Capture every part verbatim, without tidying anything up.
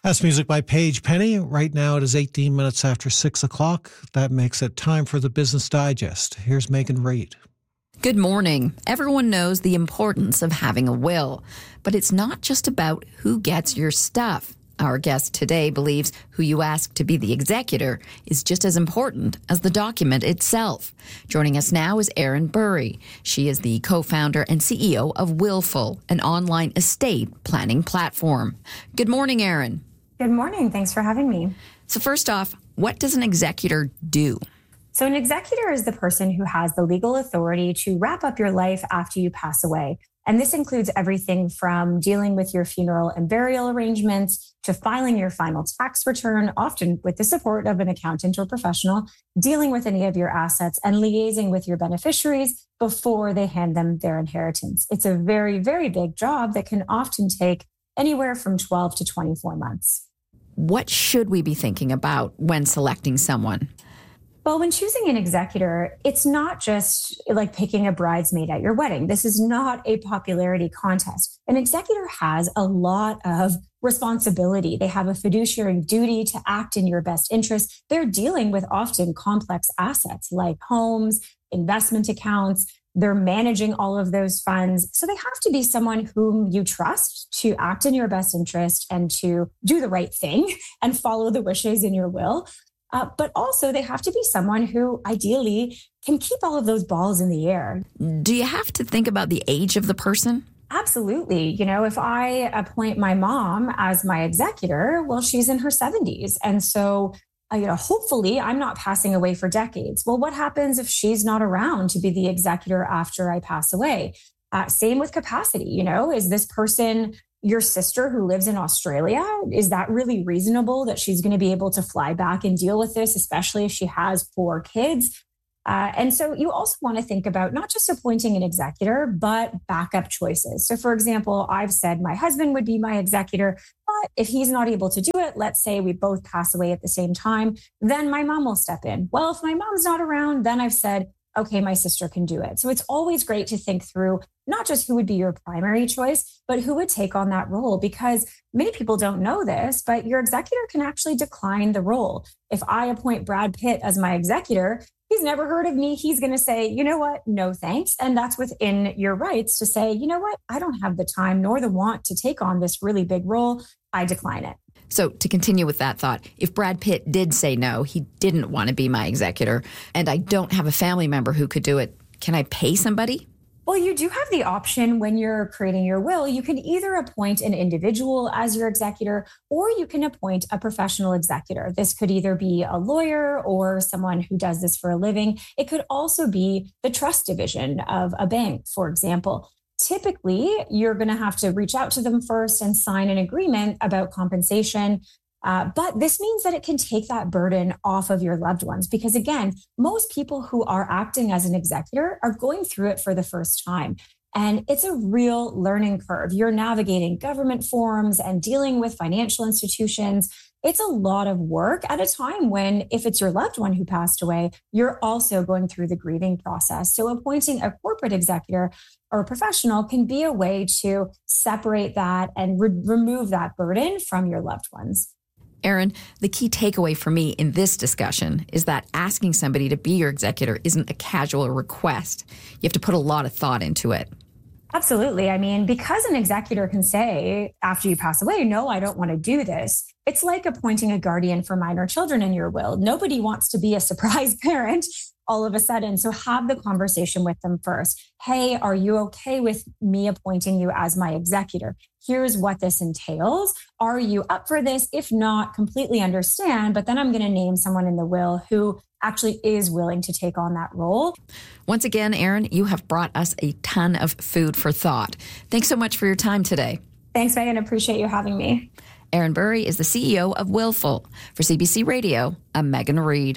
That's music by Paige Penny. Right now it is eighteen minutes after six o'clock. That makes it time for the Business Digest. Here's Megan Reid. Good morning. Everyone knows the importance of having a will, but it's not just about who gets your stuff. Our guest today believes who you ask to be the executor is just as important as the document itself. Joining us now is Erin Burry. She is the co-founder and C E O of Willful, an online estate planning platform. Good morning, Erin. Good morning. Thanks for having me. So first off, what does an executor do? So an executor is the person who has the legal authority to wrap up your life after you pass away. And this includes everything from dealing with your funeral and burial arrangements to filing your final tax return, often with the support of an accountant or professional, dealing with any of your assets and liaising with your beneficiaries before they hand them their inheritance. It's a very, very big job that can often take anywhere from twelve to twenty-four months. What should we be thinking about when selecting someone? Well, when choosing an executor, it's not just like picking a bridesmaid at your wedding. This is not a popularity contest. An executor has a lot of responsibility. They have a fiduciary duty to act in your best interest. They're dealing with often complex assets like homes, investment accounts. They're managing all of those funds. So they have to be someone whom you trust to act in your best interest and to do the right thing and follow the wishes in your will. Uh, but also they have to be someone who ideally can keep all of those balls in the air. Do you have to think about the age of the person? Absolutely. You know, if I appoint my mom as my executor, well, she's in her seventies. And so, uh, you know, hopefully I'm not passing away for decades. Well, what happens if she's not around to be the executor after I pass away? Uh, same with capacity. You know, is this person your sister who lives in Australia? Is that really reasonable that she's going to be able to fly back and deal with this, especially if she has four kids? Uh, and so you also want to think about not just appointing an executor, but backup choices. So for example, I've said my husband would be my executor, but if he's not able to do it, let's say we both pass away at the same time, then my mom will step in. Well, if my mom's not around, then I've said, okay, my sister can do it. So it's always great to think through not just who would be your primary choice, but who would take on that role, because many people don't know this, but your executor can actually decline the role. If I appoint Brad Pitt as my executor, he's never heard of me. He's going to say, you know what? No, thanks. And that's within your rights to say, you know what? I don't have the time nor the want to take on this really big role. I decline it. So to continue with that thought, if Brad Pitt did say no, he didn't want to be my executor, and I don't have a family member who could do it, can I pay somebody? Well, you do have the option when you're creating your will. You can either appoint an individual as your executor, or you can appoint a professional executor. This could either be a lawyer or someone who does this for a living. It could also be the trust division of a bank, for example. Typically, you're going to have to reach out to them first and sign an agreement about compensation. Uh, but this means that it can take that burden off of your loved ones, because again, most people who are acting as an executor are going through it for the first time. And it's a real learning curve. You're navigating government forms and dealing with financial institutions. It's a lot of work at a time when, if it's your loved one who passed away, you're also going through the grieving process. So appointing a corporate executor or a professional can be a way to separate that and re- remove that burden from your loved ones. Erin, the key takeaway for me in this discussion is that asking somebody to be your executor isn't a casual request. You have to put a lot of thought into it. Absolutely. I mean, because an executor can say after you pass away, no, I don't want to do this. It's like appointing a guardian for minor children in your will. Nobody wants to be a surprise parent all of a sudden. So have the conversation with them first. Hey, are you okay with me appointing you as my executor? Here's what this entails. Are you up for this? If not, completely understand. But then I'm going to name someone in the will who actually is willing to take on that role. Once again, Erin, you have brought us a ton of food for thought. Thanks so much for your time today. Thanks, Megan. Appreciate you having me. Erin Burry is the C E O of Willful. For C B C Radio, I'm Megan Reid.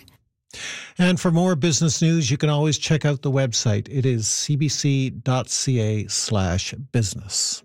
And for more business news, you can always check out the website. It is cbc.ca slash business.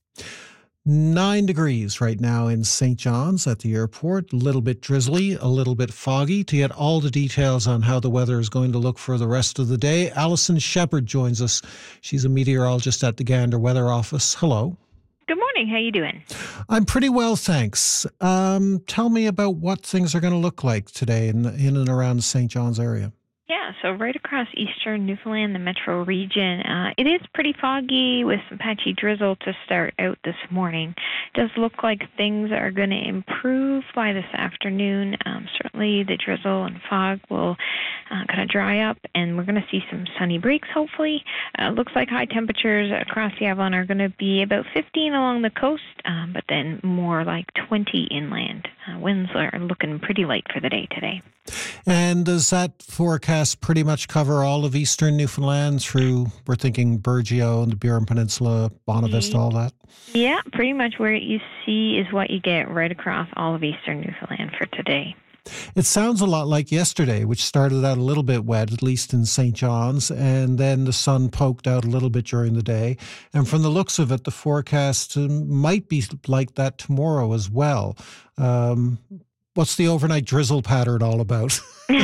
Nine degrees right now in Saint John's at the airport. A little bit drizzly, a little bit foggy. To get all the details on how the weather is going to look for the rest of the day, Alison Shepard joins us. She's a meteorologist at the Gander Weather Office. Hello. Good morning. How you doing? I'm pretty well, thanks. Um, tell me about what things are going to look like today in, in and around the Saint John's area. Yeah, so right across eastern Newfoundland, the metro region, uh, it is pretty foggy with some patchy drizzle to start out this morning. It does look like things are going to improve by this afternoon. Um, certainly the drizzle and fog will uh, kind of dry up, and we're going to see some sunny breaks, hopefully. Uh, looks like high temperatures across the Avalon are going to be about fifteen along the coast, um, but then more like twenty inland. Uh, winds are looking pretty light for the day today. And does that forecast pretty much cover all of eastern Newfoundland through, we're thinking Burgeo and the Burin Peninsula, Bonavista, all that? Yeah, pretty much where you see is what you get right across all of eastern Newfoundland for today. It sounds a lot like yesterday, which started out a little bit wet, at least in Saint John's, and then the sun poked out a little bit during the day. And from the looks of it, the forecast might be like that tomorrow as well. Um, what's the overnight drizzle pattern all about?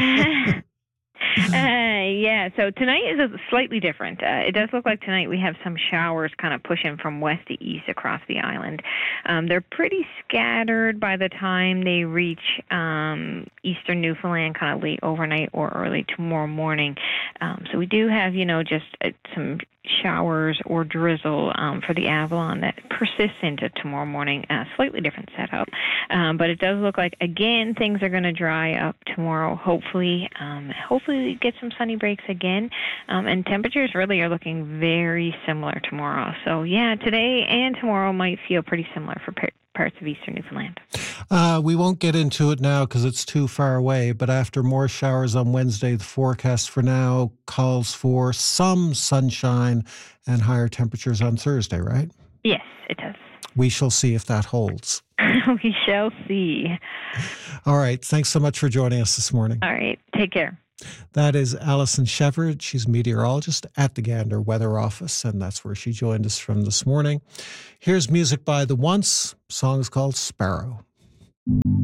Uh, yeah, so tonight is a slightly different. Uh, it does look like tonight we have some showers kind of pushing from west to east across the island. Um, they're pretty scattered by the time they reach um, eastern Newfoundland, kind of late overnight or early tomorrow morning. Um, so we do have, you know, just uh, some showers or drizzle um, for the Avalon that persists into tomorrow morning. Uh, slightly different setup. Um, but it does look like, again, things are going to dry up tomorrow, hopefully. Um, hopefully we get some sunny breaks again. Um, and temperatures really are looking very similar tomorrow. So, yeah, today and tomorrow might feel pretty similar for par- parts of eastern Newfoundland. Uh, we won't get into it now because it's too far away, but after more showers on Wednesday, the forecast for now calls for some sunshine and higher temperatures on Thursday, right? Yes, it does. We shall see if that holds. We shall see. All right. Thanks so much for joining us this morning. All right. Take care. That is Alison Shepard. She's a meteorologist at the Gander Weather Office, and that's where she joined us from this morning. Here's music by The Once. The song is called Sparrow.